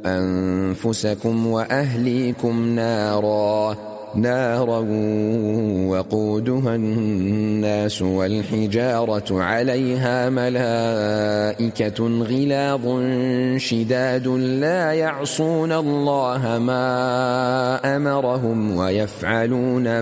أنفسكم وأهليكم نارا وقودها الناس والحجارة عليها ملائكة غلاظ شداد لا يعصون الله ما أمرهم ويفعلون